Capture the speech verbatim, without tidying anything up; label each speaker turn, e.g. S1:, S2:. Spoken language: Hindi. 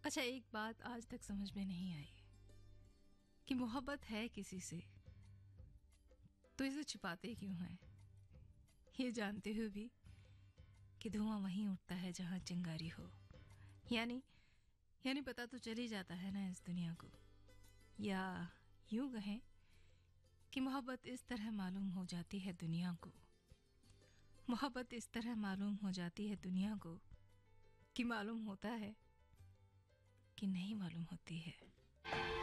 S1: अच्छा, एक बात आज तक समझ में नहीं आई कि मोहब्बत है किसी से तो इसे छिपाते क्यों हैं, ये जानते हुए भी कि धुआं वहीं उठता है जहां चिंगारी हो। यानी यानी पता तो चल ही जाता है ना इस दुनिया को, या यूं कहें कि मोहब्बत इस तरह मालूम हो जाती है दुनिया को मोहब्बत इस तरह मालूम हो जाती है दुनिया को कि मालूम होता है कि नहीं मालूम होती है।